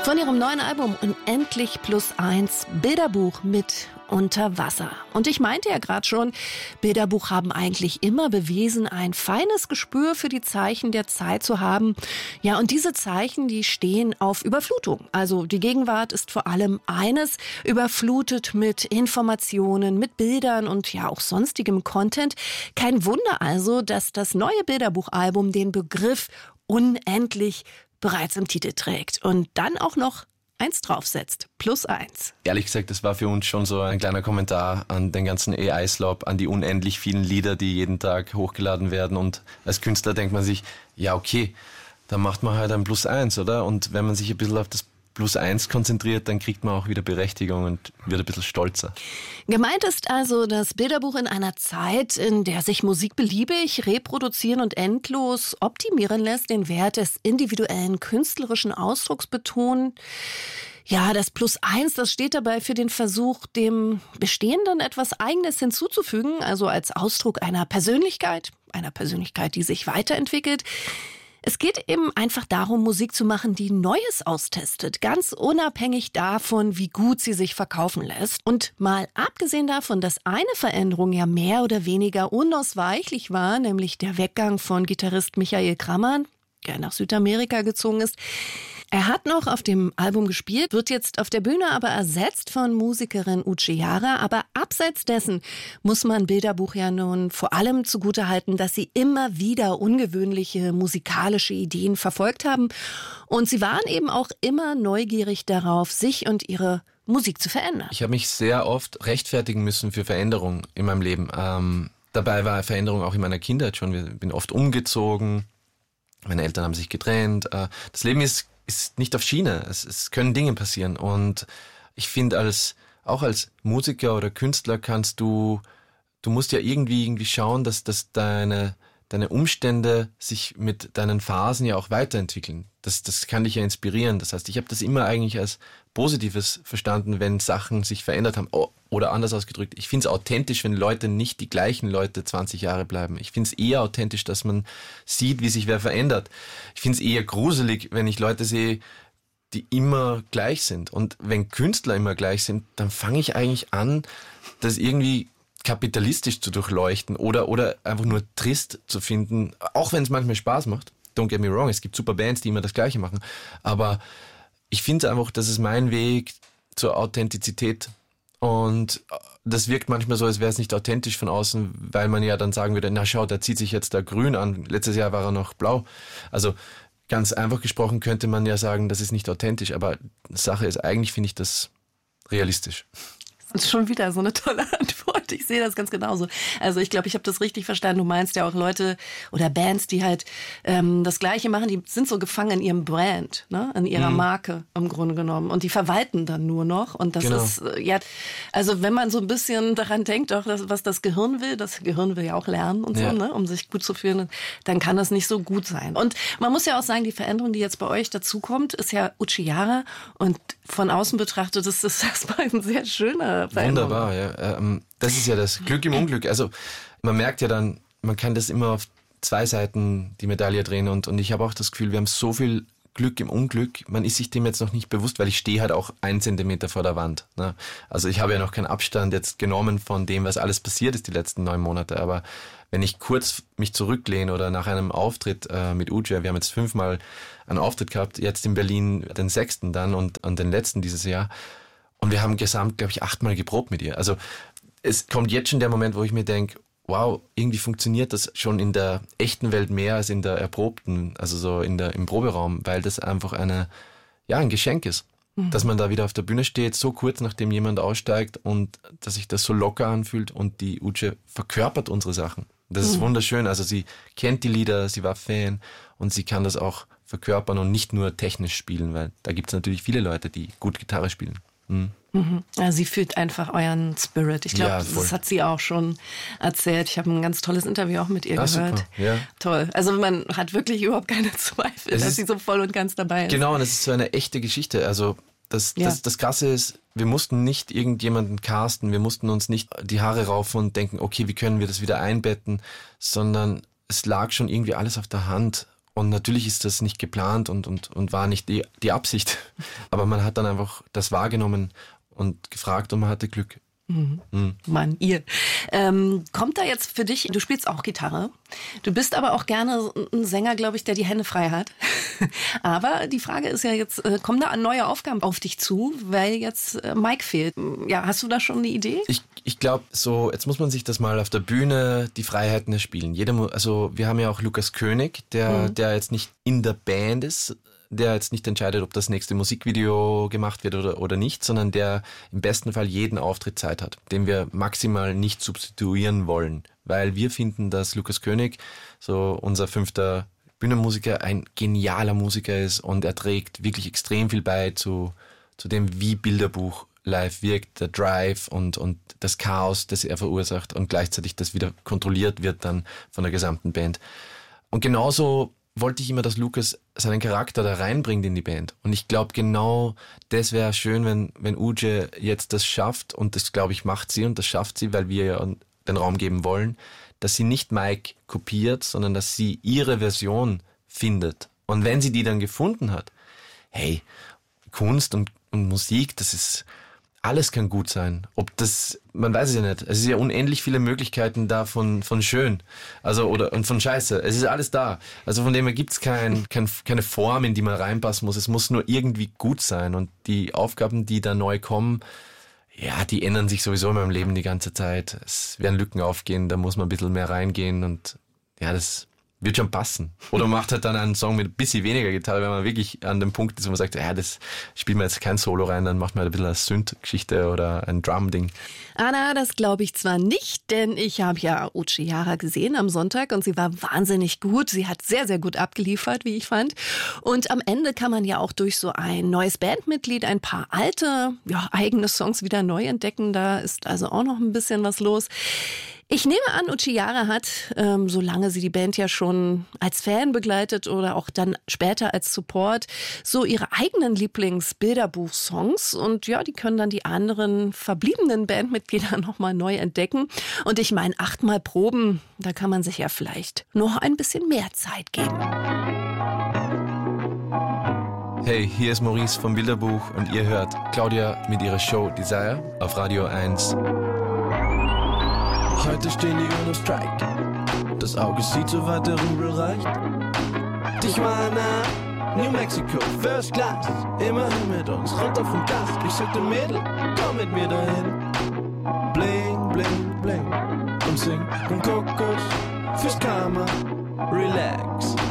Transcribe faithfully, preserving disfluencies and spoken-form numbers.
Von ihrem neuen Album Unendlich plus eins, Bilderbuch mit Unter Wasser. Und ich meinte ja gerade schon, Bilderbuch haben eigentlich immer bewiesen, ein feines Gespür für die Zeichen der Zeit zu haben. Ja, und diese Zeichen, die stehen auf Überflutung. Also die Gegenwart ist vor allem eines, überflutet mit Informationen, mit Bildern und ja auch sonstigem Content. Kein Wunder also, dass das neue Bilderbuchalbum den Begriff unendlich bereits im Titel trägt und dann auch noch eins draufsetzt, plus eins. Ehrlich gesagt, das war für uns schon so ein kleiner Kommentar an den ganzen A I-Slop, an die unendlich vielen Lieder, die jeden Tag hochgeladen werden. Und als Künstler denkt man sich, ja okay, dann macht man halt ein plus eins, oder? Und wenn man sich ein bisschen auf das plus eins konzentriert, dann kriegt man auch wieder Berechtigung und wird ein bisschen stolzer. Gemeint ist also das Bilderbuch in einer Zeit, in der sich Musik beliebig reproduzieren und endlos optimieren lässt, den Wert des individuellen künstlerischen Ausdrucks betonen. Ja, das Plus eins, das steht dabei für den Versuch, dem Bestehenden etwas Eigenes hinzuzufügen, also als Ausdruck einer Persönlichkeit, einer Persönlichkeit, die sich weiterentwickelt. Es geht eben einfach darum, Musik zu machen, die Neues austestet, ganz unabhängig davon, wie gut sie sich verkaufen lässt. Und mal abgesehen davon, dass eine Veränderung ja mehr oder weniger unausweichlich war, nämlich der Weggang von Gitarrist Michael Krammann, der nach Südamerika gezogen ist. Er hat noch auf dem Album gespielt, wird jetzt auf der Bühne aber ersetzt von Musikerin Uche Jara. Aber abseits dessen muss man Bilderbuch ja nun vor allem zugutehalten, dass sie immer wieder ungewöhnliche musikalische Ideen verfolgt haben. Und sie waren eben auch immer neugierig darauf, sich und ihre Musik zu verändern. Ich habe mich sehr oft rechtfertigen müssen für Veränderungen in meinem Leben. Ähm, dabei war Veränderung auch in meiner Kindheit schon. Ich bin oft umgezogen, meine Eltern haben sich getrennt. Äh, das Leben ist ist nicht auf Schiene. Es, es können Dinge passieren. Und ich finde, als auch als Musiker oder Künstler kannst du, du musst ja irgendwie irgendwie schauen, dass, dass deine, deine Umstände sich mit deinen Phasen ja auch weiterentwickeln. Das, das kann dich ja inspirieren. Das heißt, ich habe das immer eigentlich als Positives verstanden, wenn Sachen sich verändert haben. Oh, oder anders ausgedrückt, ich finde es authentisch, wenn Leute nicht die gleichen Leute zwanzig Jahre bleiben. Ich finde es eher authentisch, dass man sieht, wie sich wer verändert. Ich finde es eher gruselig, wenn ich Leute sehe, die immer gleich sind. Und wenn Künstler immer gleich sind, dann fange ich eigentlich an, das irgendwie kapitalistisch zu durchleuchten oder, oder einfach nur trist zu finden, auch wenn es manchmal Spaß macht. Don't get me wrong, es gibt super Bands, die immer das Gleiche machen. Aber ich finde einfach, das ist mein Weg zur Authentizität. Und das wirkt manchmal so, als wäre es nicht authentisch von außen, weil man ja dann sagen würde, na schau, der zieht sich jetzt da grün an. Letztes Jahr war er noch blau. Also ganz einfach gesprochen könnte man ja sagen, das ist nicht authentisch. Aber Sache ist, eigentlich finde ich das realistisch. Das ist schon wieder so eine tolle Antwort. Ich sehe das ganz genauso. Also ich glaube, ich habe das richtig verstanden. Du meinst ja auch Leute oder Bands, die halt ähm, das Gleiche machen, die sind so gefangen in ihrem Brand, ne, in ihrer mhm. Marke im Grunde genommen. Und die verwalten dann nur noch. Und das genau. ist, äh, ja, also wenn man so ein bisschen daran denkt, auch das, was das Gehirn will, das Gehirn will ja auch lernen und ja. so, ne, um sich gut zu fühlen, dann kann das nicht so gut sein. Und man muss ja auch sagen, die Veränderung, die jetzt bei euch dazukommt, ist ja Uche Jara. Und von außen betrachtet ist das erstmal ein sehr schöner Veränderung. Wunderbar, ja. Ähm, das ist ja das Glück im Unglück. Also man merkt ja dann, man kann das immer auf zwei Seiten die Medaille drehen und, und ich habe auch das Gefühl, wir haben so viel Glück im Unglück. Man ist sich dem jetzt noch nicht bewusst, weil ich stehe halt auch einen Zentimeter vor der Wand. Ne? Also ich habe ja noch keinen Abstand jetzt genommen von dem, was alles passiert ist die letzten neun Monate, aber wenn ich kurz mich zurücklehne oder nach einem Auftritt äh, mit Uche, wir haben jetzt fünfmal einen Auftritt gehabt, jetzt in Berlin den sechsten dann und, und den letzten dieses Jahr. Und wir haben gesamt, glaube ich, achtmal geprobt mit ihr. Also es kommt jetzt schon der Moment, wo ich mir denke, wow, irgendwie funktioniert das schon in der echten Welt mehr als in der erprobten, also so in der, im Proberaum, weil das einfach eine, ja, ein Geschenk ist. Mhm. Dass man da wieder auf der Bühne steht, so kurz nachdem jemand aussteigt und dass sich das so locker anfühlt und die Uche verkörpert unsere Sachen. Das ist mhm. wunderschön. Also sie kennt die Lieder, sie war Fan und sie kann das auch verkörpern und nicht nur technisch spielen, weil da gibt es natürlich viele Leute, die gut Gitarre spielen. Mhm. Mhm. Also sie fühlt einfach euren Spirit. Ich glaube, ja, das hat sie auch schon erzählt. Ich habe ein ganz tolles Interview auch mit ihr ah, gehört. Super. Ja. Toll. Also man hat wirklich überhaupt keine Zweifel, es dass ist, sie so voll und ganz dabei ist. Genau, und es ist so eine echte Geschichte. Also das, ja. das, das Krasse ist, wir mussten nicht irgendjemanden casten, wir mussten uns nicht die Haare raufen und denken, okay, wie können wir das wieder einbetten, sondern es lag schon irgendwie alles auf der Hand. Und natürlich ist das nicht geplant und, und, und war nicht die, die Absicht. Aber man hat dann einfach das wahrgenommen und gefragt und man hatte Glück. Mhm. Mhm. Mann, ihr. Ähm, kommt da jetzt für dich, du spielst auch Gitarre, du bist aber auch gerne ein Sänger, glaube ich, der die Hände frei hat. Aber die Frage ist ja jetzt, äh, kommen da neue Aufgaben auf dich zu, weil jetzt äh, Mike fehlt? Ja, hast du da schon eine Idee? Ich, ich glaube, so, jetzt muss man sich das mal auf der Bühne, die Freiheiten erspielen. Jeder, also wir haben ja auch Lukas König, der, mhm. der jetzt nicht in der Band ist, der jetzt nicht entscheidet, ob das nächste Musikvideo gemacht wird oder, oder nicht, sondern der im besten Fall jeden Auftritt Zeit hat, den wir maximal nicht substituieren wollen, weil wir finden, dass Lukas König, so unser fünfter Bühnenmusiker, ein genialer Musiker ist und er trägt wirklich extrem viel bei zu, zu dem, wie Bilderbuch live wirkt, der Drive und, und das Chaos, das er verursacht und gleichzeitig das wieder kontrolliert wird dann von der gesamten Band. Und genauso wollte ich immer, dass Lukas seinen Charakter da reinbringt in die Band. Und ich glaube, genau das wäre schön, wenn, wenn Uje jetzt das schafft. Und das, glaube ich, macht sie und das schafft sie, weil wir ja den Raum geben wollen, dass sie nicht Mike kopiert, sondern dass sie ihre Version findet. Und wenn sie die dann gefunden hat, hey, Kunst und, und Musik, das ist... Alles kann gut sein. Ob das, man weiß es ja nicht. Es ist ja unendlich viele Möglichkeiten da von, von schön. Also, oder, und von Scheiße. Es ist alles da. Also von dem her gibt's kein, kein, keine Form, in die man reinpassen muss. Es muss nur irgendwie gut sein. Und die Aufgaben, die da neu kommen, ja, die ändern sich sowieso in meinem Leben die ganze Zeit. Es werden Lücken aufgehen, da muss man ein bisschen mehr reingehen und ja, das wird schon passen. Oder macht halt dann einen Song mit ein bisschen weniger Gitarre, wenn man wirklich an dem Punkt ist, wo man sagt, ja, das spielt man jetzt kein Solo rein, dann macht man halt ein bisschen eine Synth-Geschichte oder ein Drum-Ding. Anna, das glaube ich zwar nicht, denn ich habe ja Uche Jara gesehen am Sonntag und sie war wahnsinnig gut. Sie hat sehr, sehr gut abgeliefert, wie ich fand. Und am Ende kann man ja auch durch so ein neues Bandmitglied ein paar alte, ja, eigene Songs wieder neu entdecken. Da ist also auch noch ein bisschen was los. Ich nehme an, Uche Jara hat, ähm, solange sie die Band ja schon als Fan begleitet oder auch dann später als Support, so ihre eigenen Lieblingsbilderbuch-Songs. Und ja, die können dann die anderen verbliebenen Bandmitglieder nochmal neu entdecken. Und ich meine, achtmal Proben, da kann man sich ja vielleicht noch ein bisschen mehr Zeit geben. Hey, hier ist Maurice vom Bilderbuch und ihr hört Claudia mit ihrer Show Desire auf Radio eins. Heute stehen die Uhren auf Strike. Das Auge sieht, so weit der Rubel reicht. Tijuana, New Mexico, First Class. Immerhin mit uns, runter vom Gas. Ich sagte Mädel, komm mit mir dahin. Bling, bling, bling. Und sing um Kokos fürs Karma. Relax.